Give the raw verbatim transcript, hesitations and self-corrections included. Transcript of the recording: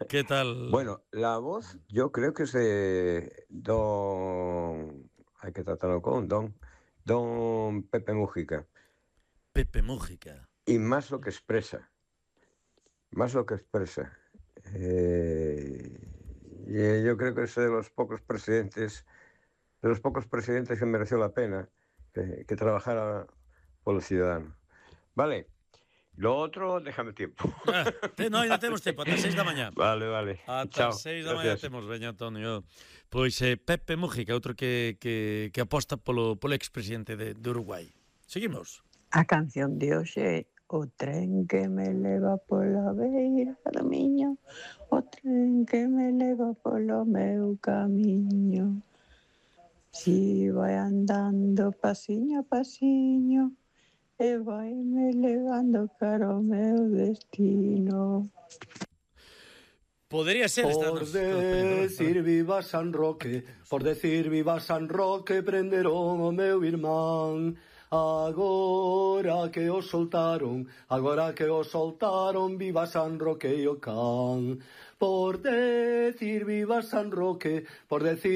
¿Qué tal? Bueno, la voz yo creo que es de don... Hay que tratarlo con don... Don Pepe Mújica. Pepe Mújica. Y más lo que expresa. Más lo que expresa. Eh, y yo creo que es de los pocos presidentes, de los pocos presidentes que mereció la pena que, que trabajara por los ciudadanos. Vale. Lo otro, déjame tiempo. Ah, te, no, ainda temos tempo, ata seis da mañá. Vale, vale. Ata Chao. seis da mañá Gracias. temos, veña Antonio. Pois eh, Pepe Mújica, outro que, que, que aposta polo, polo expresidente de, de Uruguai. Seguimos. A canción de hoxe, o tren que me leva pola beira do miño, o tren que me leva polo meu camiño. Si vai andando pasiño a pasiño, e vai me levando cara ao meu destino. Podría ser esta Por nos, decir viva San Roque, por decir viva San Roque, prenderon o meu irmán. Agora que o soltaron, agora que o soltaron, viva San Roque e o can. Por decir viva San Roque, por decir